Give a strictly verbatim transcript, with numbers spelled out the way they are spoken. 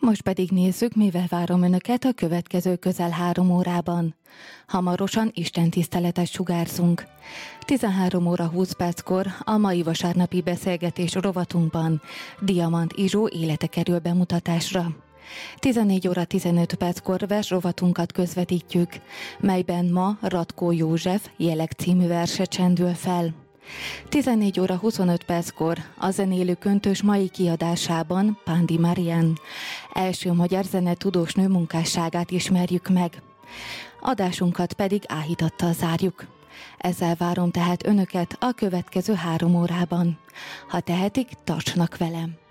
Most pedig nézzük, mivel várom Önöket a következő közel három órában. Hamarosan istentiszteletet sugárzunk. tizenhárom óra húsz perckor a mai vasárnapi beszélgetés rovatunkban Diamant Izsó élete kerül bemutatásra. tizennégy óra tizenöt perckor vers rovatunkat közvetítjük, melyben ma Ratkó József Jelek című verse csendül fel. tizennégy óra huszonöt perckor a zenélő köntös mai kiadásában Pándi Marian első magyar zenetudós nő munkásságát ismerjük meg. Adásunkat pedig áhítattal zárjuk. Ezzel várom tehát Önöket a következő három órában. Ha tehetik, tartsanak velem!